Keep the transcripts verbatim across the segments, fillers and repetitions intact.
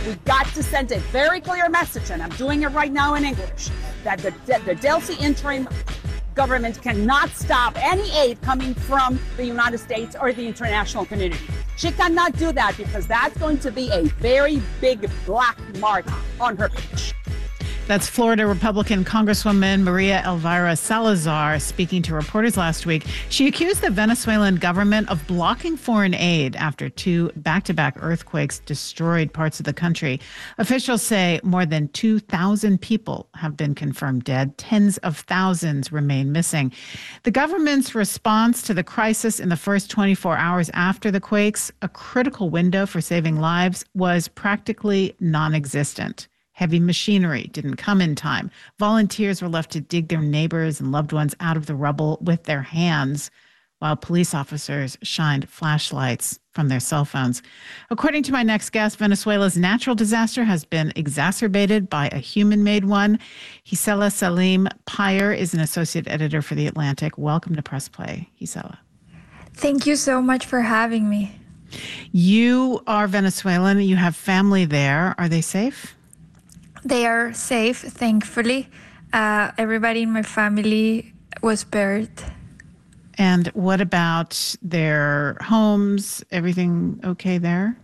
We got to send a very clear message, and I'm doing it right now in English, that the, the Delcy interim government cannot stop any aid coming from the United States or the international community. She cannot do that because that's going to be a very big black mark on her page. That's Florida Republican Congresswoman Maria Elvira Salazar speaking to reporters last week. She accused the Venezuelan government of blocking foreign aid after two back-to-back earthquakes destroyed parts of the country. Officials say more than two thousand people have been confirmed dead. Tens of thousands remain missing. The government's response to the crisis in the first twenty-four hours after the quakes, a critical window for saving lives, was practically non-existent. Heavy machinery didn't come in time. Volunteers were left to dig their neighbors and loved ones out of the rubble with their hands, while police officers shined flashlights from their cell phones. According to my next guest, Venezuela's natural disaster has been exacerbated by a human-made one. Gisela Salim Pyer is an associate editor for The Atlantic. Welcome to Press Play, Gisela. Thank you so much for having me. You are Venezuelan. You have family there. Are they safe? They are safe, thankfully. Uh, everybody in my family was spared. And what about their homes? Everything okay there?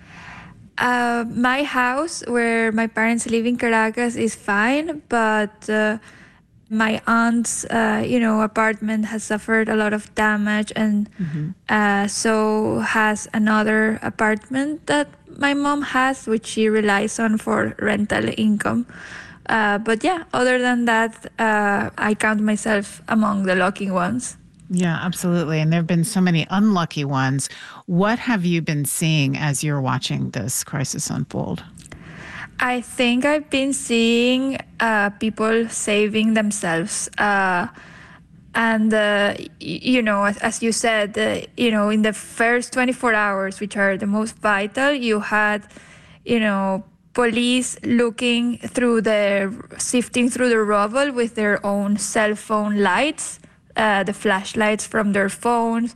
Uh, my house, where my parents live in Caracas, is fine, but uh, my aunt's, uh, you know, apartment has suffered a lot of damage, and mm-hmm. uh, so has another apartment that my mom has, which she relies on for rental income. Uh, but yeah, other than that, uh, I count myself among the lucky ones. Yeah, absolutely. And there have been so many unlucky ones. What have you been seeing as you're watching this crisis unfold? I think I've been seeing uh, people saving themselves. Uh, and, uh, you know, as, as you said, uh, you know, in the first twenty-four hours, which are the most vital, you had, you know, police looking through the, sifting through the rubble with their own cell phone lights, uh, the flashlights from their phones,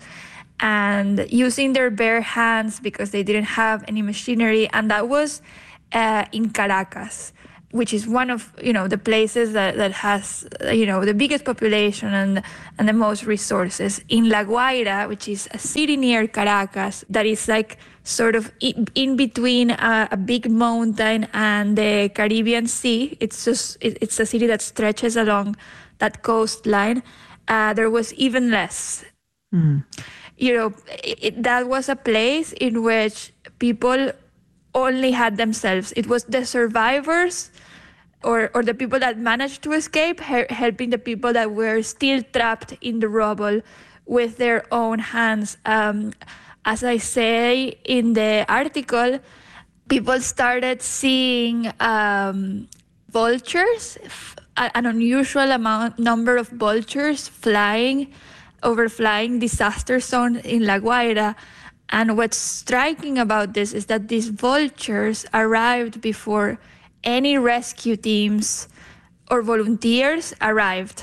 and using their bare hands because they didn't have any machinery. And that was uh, in Caracas, which is one of, you know, the places that, that has, you know, the biggest population and and the most resources. In La Guaira, which is a city near Caracas, that is like sort of in, in between a, a big mountain and the Caribbean Sea. It's just, it, it's a city that stretches along that coastline. Uh, there was even less. Mm. You know, it, it, that was a place in which people only had themselves. It was the survivors or, or the people that managed to escape he- helping the people that were still trapped in the rubble with their own hands. Um, as I say in the article, people started seeing um, vultures, f- an unusual amount number of vultures flying, overflying disaster zone in La Guaira. And what's striking about this is that these vultures arrived before any rescue teams or volunteers arrived.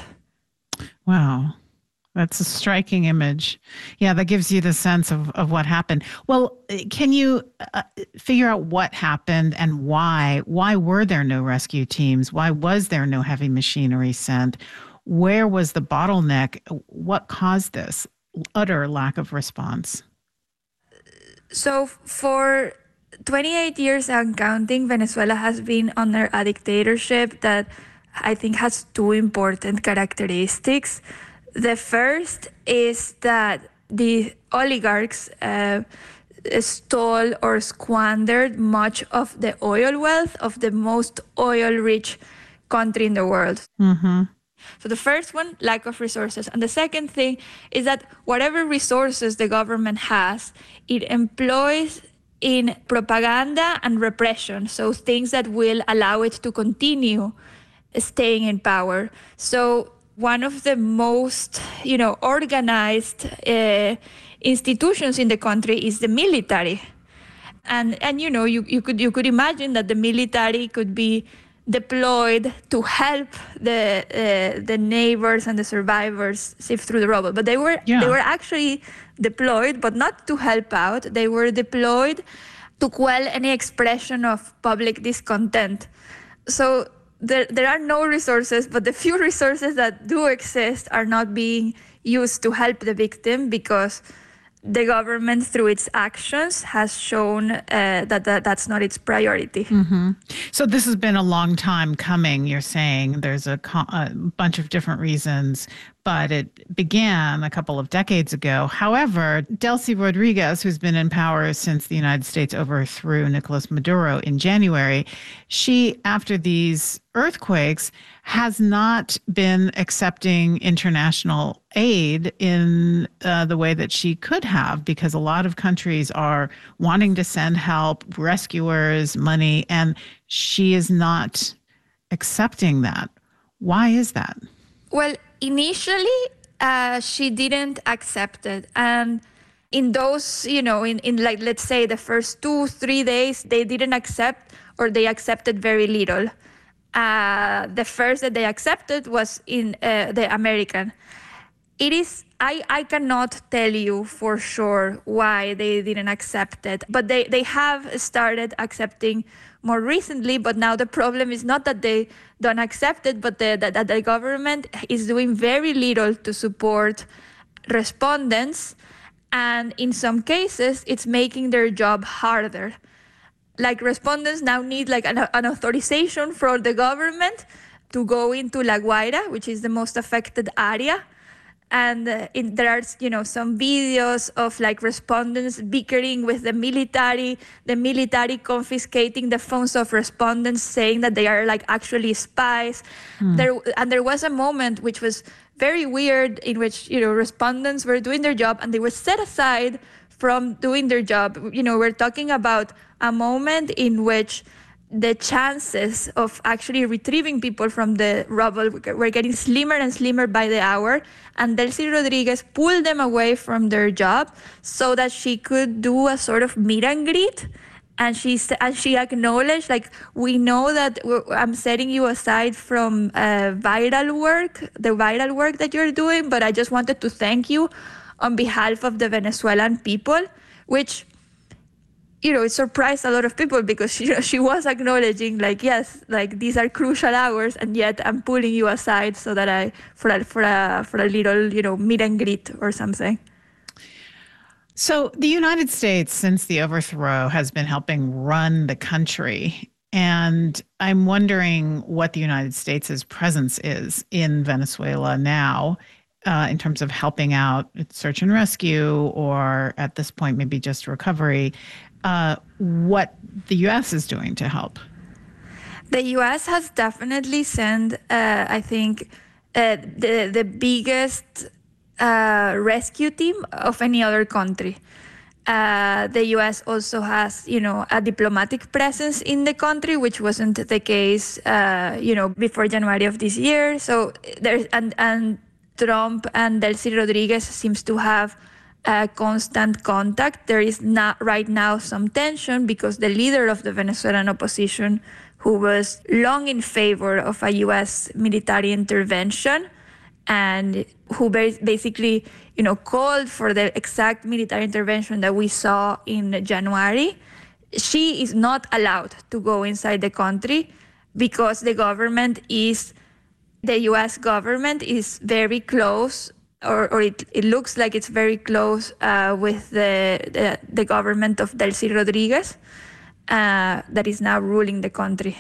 Wow. That's a striking image. Yeah, that gives you the sense of, of what happened. Well, can you uh, figure out what happened and why? Why were there no rescue teams? Why was there no heavy machinery sent? Where was the bottleneck? What caused this utter lack of response? So for twenty-eight years and counting, Venezuela has been under a dictatorship that I think has two important characteristics. The first is that the oligarchs uh, stole or squandered much of the oil wealth of the most oil-rich country in the world. Mm-hmm. So the first one, lack of resources. And the second thing is that whatever resources the government has, it employs in propaganda and repression. So things that will allow it to continue staying in power. So one of the most, you know, organized uh, institutions in the country is the military. And, and you know, you, you could you could imagine that the military could be deployed to help the uh, the neighbors and the survivors sift through the rubble. But they were yeah. they were actually deployed, but not to help out. They were deployed to quell any expression of public discontent. So there, there are no resources, but the few resources that do exist are not being used to help the victim because the government, through its actions, has shown uh, that, that that's not its priority. Mm-hmm. So this has been a long time coming, you're saying. There's a, co- a bunch of different reasons, but it began a couple of decades ago. However, Delcy Rodriguez, who's been in power since the United States overthrew Nicolas Maduro in January, she, after these earthquakes, has not been accepting international aid in uh, the way that she could have, because a lot of countries are wanting to send help, rescuers, money, and she is not accepting that. Why is that? Well, initially, uh, she didn't accept it. And in those, you know, in, in like, let's say the first two, three days, they didn't accept, or they accepted very little. Uh, the first that they accepted was in uh, the American. It is, I, I cannot tell you for sure why they didn't accept it, but they, they have started accepting more recently. But now the problem is not that they don't accept it, but the, that, that the government is doing very little to support respondents. And in some cases, it's making their job harder. Like respondents now need like an, an authorization from the government to go into La Guaira, which is the most affected area. And uh, in, there are, you know, some videos of like respondents bickering with the military, the military confiscating the phones of respondents, saying that they are like actually spies. Hmm. There and there was a moment which was very weird in which, you know, respondents were doing their job and they were set aside from doing their job. You know, we're talking about a moment in which the chances of actually retrieving people from the rubble were getting slimmer and slimmer by the hour. And Delcy Rodriguez pulled them away from their job so that she could do a sort of meet and greet. And she and she acknowledged, like, we know that I'm setting you aside from uh, vital work, the vital work that you're doing, but I just wanted to thank you on behalf of the Venezuelan people, which, you know, it surprised a lot of people because she, you know, she was acknowledging, like, yes, like these are crucial hours, and yet I'm pulling you aside so that I for a, for a for a little, you know, meet and greet or something. So the United States, since the overthrow, has been helping run the country, and I'm wondering what the United States' presence is in Venezuela now. Uh, in terms of helping out search and rescue, or at this point, maybe just recovery, uh, what the U S is doing to help? The U S has definitely sent, uh, I think, uh, the, the biggest uh, rescue team of any other country. Uh, the U S also has, you know, a diplomatic presence in the country, which wasn't the case, uh, you know, before January of this year. So there's, and, and Trump and Delcy Rodriguez seems to have uh, constant contact. There is not right now some tension because the leader of the Venezuelan opposition, who was long in favor of a U S military intervention and who basically, you know, called for the exact military intervention that we saw in January, she is not allowed to go inside the country because the government is The U S government is very close, or, or it, it looks like it's very close uh, with the, the the government of Delcy Rodriguez uh, that is now ruling the country.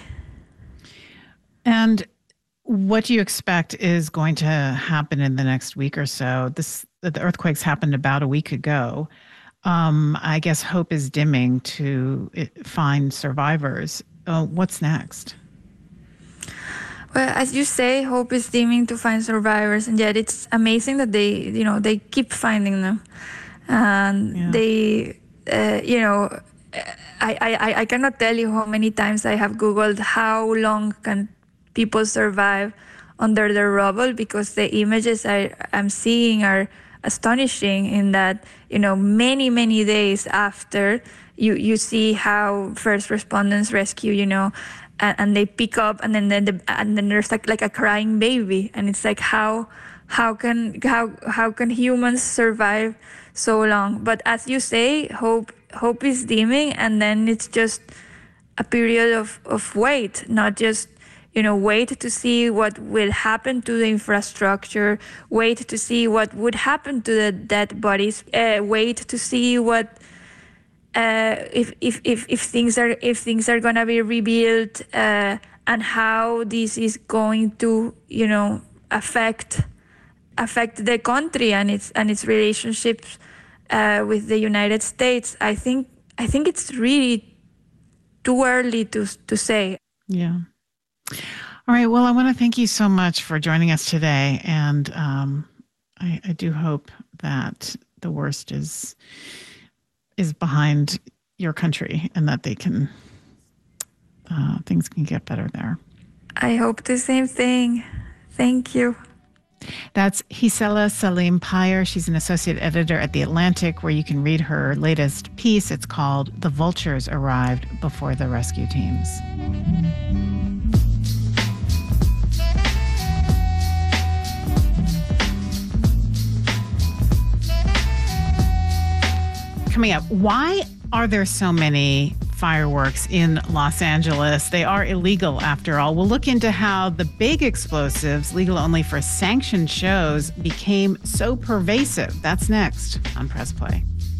And what do you expect is going to happen in the next week or so? This the earthquakes happened about a week ago. Um, I guess hope is dimming to find survivors. Uh, what's next? Well, as you say, hope is dimming to find survivors, and yet it's amazing that they, you know, they keep finding them, and yeah. they, uh, you know, I, I, I cannot tell you how many times I have Googled how long can people survive under the rubble, because the images I I'm seeing are astonishing. In that, you know, many many days after, you you see how first responders rescue, you know. And, and they pick up, and then the, and then there's like like a crying baby, and it's like how how can how how can humans survive so long? But as you say, hope hope is dimming, and then it's just a period of, of wait, not just, you know, wait to see what will happen to the infrastructure, wait to see what would happen to the dead bodies, uh, wait to see what uh, if, if if if things are if things are gonna be rebuilt, uh, and how this is going to, you know, affect affect the country and its and its relationships uh, with the United States. I think I think it's really too early to to say. Yeah. All right. Well, I want to thank you so much for joining us today. And um, I, I do hope that the worst is is behind your country and that they can, uh, things can get better there. I hope the same thing. Thank you. That's Gisela Salim Peyer. She's an associate editor at The Atlantic, where you can read her latest piece. It's called The Vultures Arrived Before the Rescue Teams. Coming up, why are there so many fireworks in Los Angeles? They are illegal, after all. We'll look into how the big explosives, legal only for sanctioned shows, became so pervasive. That's next on Press Play.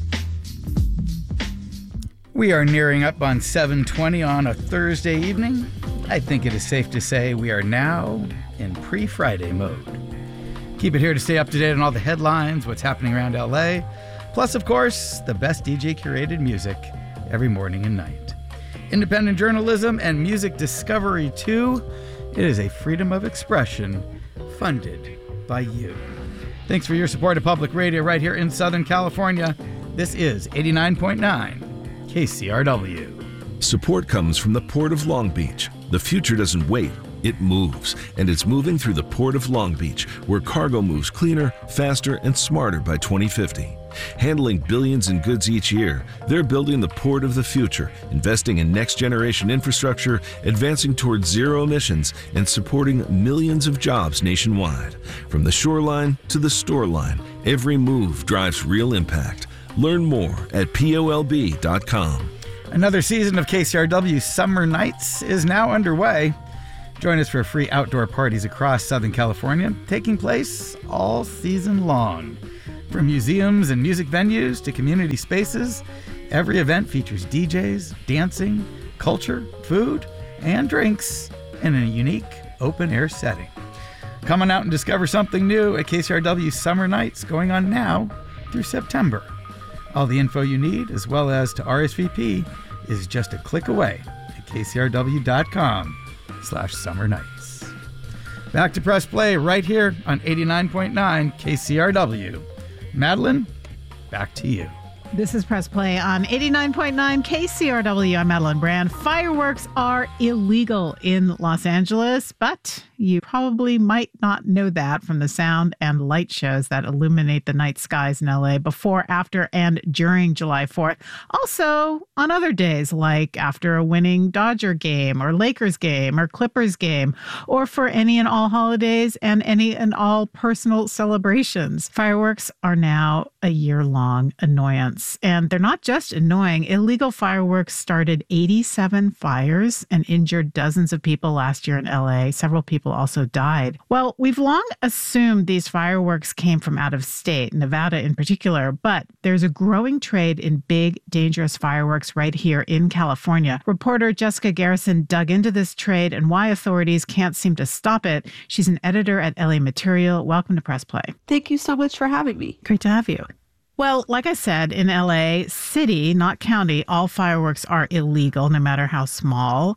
We are nearing up on seven twenty on a Thursday evening. I think it is safe to say we are now in pre-Friday mode. Keep it here to stay up to date on all the headlines, what's happening around L A, plus, of course, the best D J-curated music every morning and night. Independent journalism and music discovery, too. It is a freedom of expression funded by you. Thanks for your support of public radio right here in Southern California. This is eighty-nine point nine K C R W. Support comes from the Port of Long Beach. The future doesn't wait, it moves. And it's moving through the Port of Long Beach, where cargo moves cleaner, faster, and smarter by twenty fifty. Handling billions in goods each year, they're building the port of the future, investing in next-generation infrastructure, advancing towards zero emissions, and supporting millions of jobs nationwide. From the shoreline to the store line, every move drives real impact. Learn more at P O L B dot com. Another season of K C R W Summer Nights is now underway. Join us for free outdoor parties across Southern California, taking place all season long. From museums and music venues to community spaces, every event features D Js, dancing, culture, food, and drinks in a unique open-air setting. Come on out and discover something new at K C R W Summer Nights, going on now through September. All the info you need, as well as to R S V P, is just a click away at K C R W dot com slash summer nights. Back to Press Play right here on eighty-nine point nine K C R W. Madeline, back to you. This is Press Play on eighty-nine point nine K C R W. I'm Madeline Brand. Fireworks are illegal in Los Angeles, but you probably might not know that from the sound and light shows that illuminate the night skies in L A before, after, and during July fourth. Also on other days, like after a winning Dodger game or Lakers game or Clippers game, or for any and all holidays and any and all personal celebrations. Fireworks are now a year-long annoyance. And they're not just annoying. Illegal fireworks started eighty-seven fires and injured dozens of people last year in L A. Several people also died. Well, we've long assumed these fireworks came from out of state, Nevada in particular, but there's a growing trade in big, dangerous fireworks right here in California. Reporter Jessica Garrison dug into this trade and why authorities can't seem to stop it. She's an editor at L A Material. Welcome to Press Play. Thank you so much for having me. Great to have you. Well, like I said, in L A city, not county, all fireworks are illegal, no matter how small.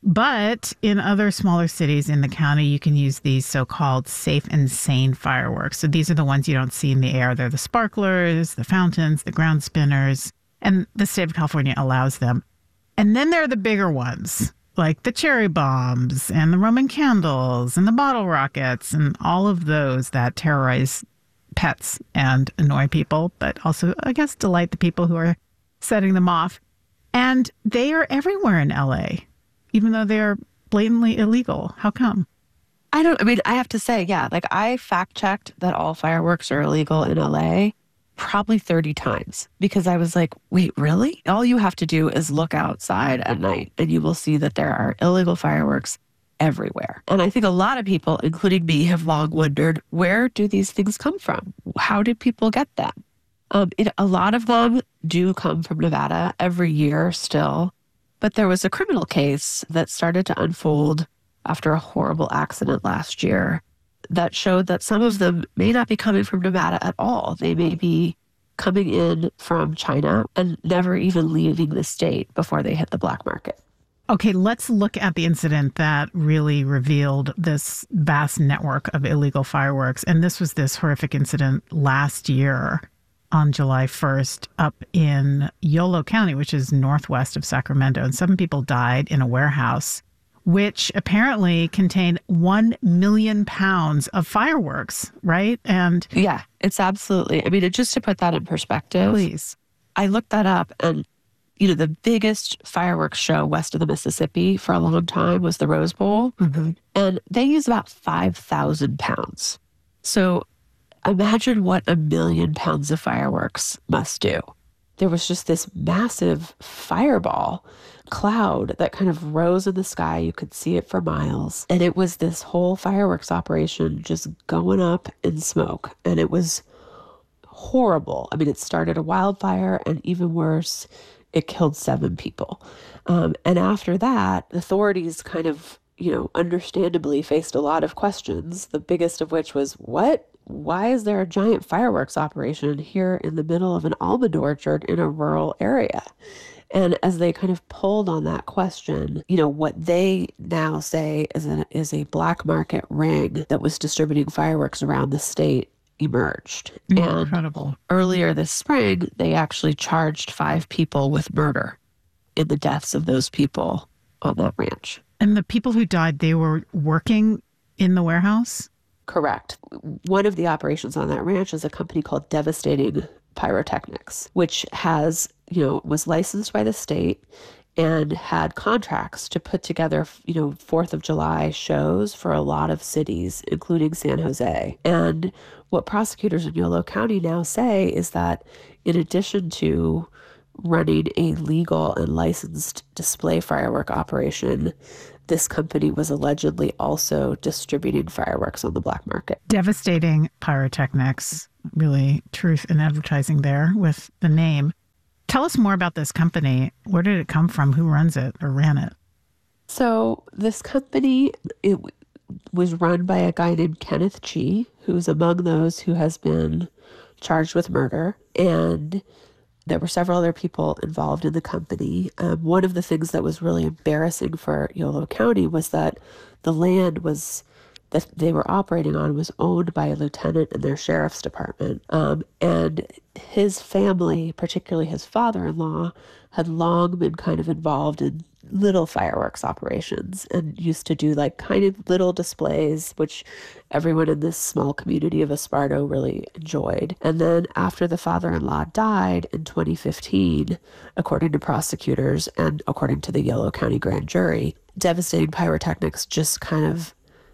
But in other smaller cities in the county, you can use these so-called safe and sane fireworks. So these are the ones you don't see in the air. They're the sparklers, the fountains, the ground spinners, and the state of California allows them. And then there are the bigger ones, like the cherry bombs and the Roman candles and the bottle rockets and all of those that terrorize pets and annoy people, but also, I guess, delight the people who are setting them off. And they are everywhere in L A, even though they're blatantly illegal. How come? I don't, I mean, I have to say, yeah, like I fact checked that all fireworks are illegal in L A. probably thirty times because I was like, wait, really? All you have to do is look outside at night and you will see that there are illegal fireworks everywhere. And I think a lot of people, including me, have long wondered, where do these things come from? How did people get them? Um, it, a lot of them do come from Nevada every year still. But there was a criminal case that started to unfold after a horrible accident last year that showed that some of them may not be coming from Nevada at all. They may be coming in from China and never even leaving the state before they hit the black market. Okay, let's look at the incident that really revealed this vast network of illegal fireworks. And this was this horrific incident last year on July first up in Yolo County, which is northwest of Sacramento. And seven people died in a warehouse, which apparently contained one million pounds of fireworks, right? And yeah, it's absolutely, I mean, just to put that in perspective, please, I looked that up, and, you know, the biggest fireworks show west of the Mississippi for a long time was the Rose Bowl, mm-hmm. and they use about five thousand pounds. So imagine what a million pounds of fireworks must do. There was just this massive fireball cloud that kind of rose in the sky. You could see it for miles. And it was this whole fireworks operation just going up in smoke. And it was horrible. I mean, it started a wildfire, and even worse, it killed seven people. Um, and after that, authorities kind of, you know, understandably faced a lot of questions, the biggest of which was, what? Why is there a giant fireworks operation here in the middle of an almond orchard in a rural area? And as they kind of pulled on that question, you know, what they now say is a, is a black market ring that was distributing fireworks around the state emerged. Incredible. And earlier this spring, they actually charged five people with murder in the deaths of those people on that ranch. And the people who died, they were working in the warehouse? Correct. One of the operations on that ranch is a company called Devastating Pyrotechnics, which has, you know, was licensed by the state and had contracts to put together, you know, fourth of July shows for a lot of cities, including San Jose. And what prosecutors in Yolo County now say is that in addition to running a legal and licensed display firework operation, this company was allegedly also distributing fireworks on the black market. Devastating Pyrotechnics, really truth in advertising there with the name. Tell us more about this company. Where did it come from? Who runs it or ran it? So this company, it was run by a guy named Kenneth Chi, who's among those who has been charged with murder. And there were several other people involved in the company. Um, one of the things that was really embarrassing for Yolo County was that the land was that they were operating on was owned by a lieutenant in their sheriff's department. Um, and his family, particularly his father-in-law, had long been kind of involved in little fireworks operations and used to do like kind of little displays, which everyone in this small community of Esparto really enjoyed. And then after the father-in-law died in twenty fifteen, according to prosecutors and according to the Yolo County grand jury, Devastating Pyrotechnics just kind of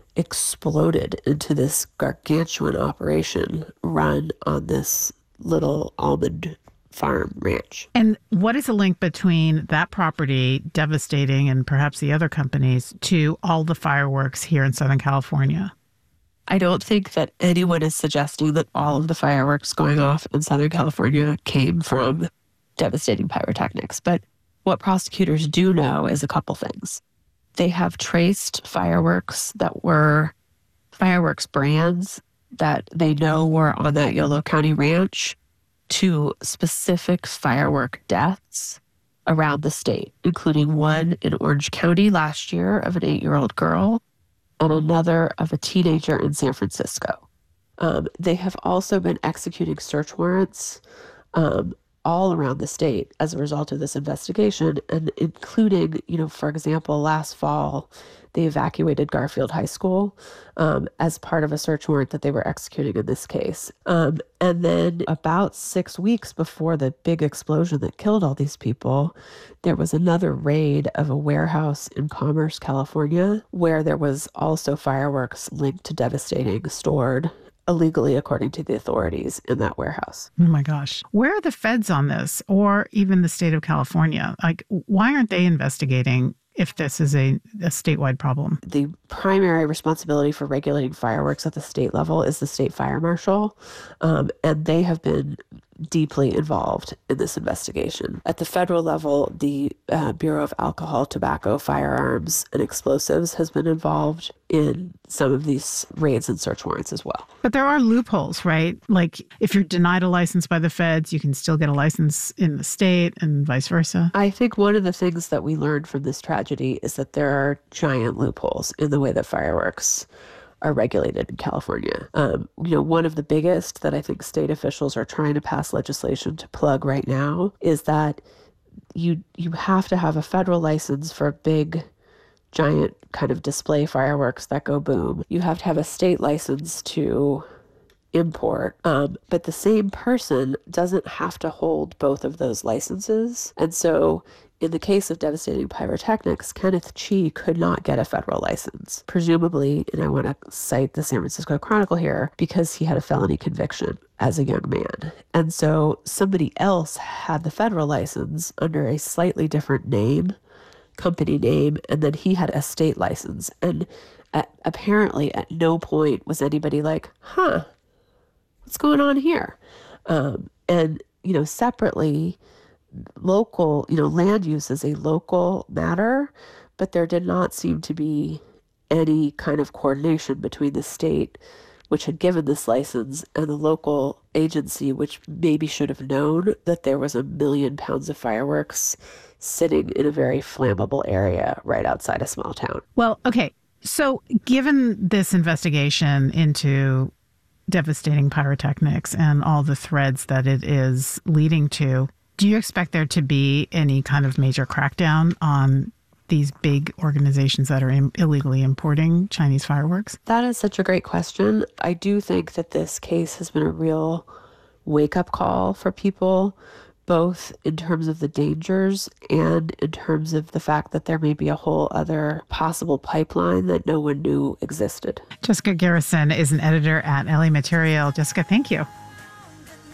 exploded into this gargantuan operation run on this little almond farm ranch. And what is the link between that property, Devastating, and perhaps the other companies, to all the fireworks here in Southern California? I don't think that anyone is suggesting that all of the fireworks going off in Southern California came from Devastating Pyrotechnics. But what prosecutors do know is a couple things. They have traced fireworks that were fireworks brands that they know were on that Yolo County ranch to specific firework deaths around the state, including one in Orange County last year of an eight-year-old girl and another of a teenager in San Francisco. Um, they have also been executing search warrants um, all around the state as a result of this investigation, and including, you know, for example, last fall, they evacuated Garfield High School um, as part of a search warrant that they were executing in this case. Um, and then about six weeks before the big explosion that killed all these people, there was another raid of a warehouse in Commerce, California, where there was also fireworks linked to Devastating stored illegally, according to the authorities in that warehouse. Oh my gosh. Where are the feds on this, or even the state of California? Like, why aren't they investigating if this is a, a statewide problem? The primary responsibility for regulating fireworks at the state level is the state fire marshal, um, and they have been deeply involved in this investigation. At the federal level, the uh, Bureau of Alcohol, Tobacco, Firearms, and Explosives has been involved in some of these raids and search warrants as well. But there are loopholes, right? Like if you're denied a license by the feds, you can still get a license in the state and vice versa. I think one of the things that we learned from this tragedy is that there are giant loopholes in the way that fireworks are regulated in California. Um, you know, one of the biggest that I think state officials are trying to pass legislation to plug right now is that you you have to have a federal license for big, giant kind of display fireworks that go boom. You have to have a state license to import, um, but the same person doesn't have to hold both of those licenses. And so in the case of Devastating Pyrotechnics, Kenneth Chee could not get a federal license, presumably, and I want to cite the San Francisco Chronicle here, because he had a felony conviction as a young man. And so somebody else had the federal license under a slightly different name, company name, and then he had a state license. And at, apparently at no point was anybody like, huh, what's going on here? Um, and, you know, separately, local, you know, land use is a local matter, but there did not seem to be any kind of coordination between the state, which had given this license, and the local agency, which maybe should have known that there was a million pounds of fireworks sitting in a very flammable area right outside a small town. Well, okay. So given this investigation into Devastating Pyrotechnics and all the threads that it is leading to, do you expect there to be any kind of major crackdown on these big organizations that are in, illegally importing Chinese fireworks? That is such a great question. I do think that this case has been a real wake-up call for people, both in terms of the dangers and in terms of the fact that there may be a whole other possible pipeline that no one knew existed. Jessica Garrison is an editor at L A Material. Jessica, thank you.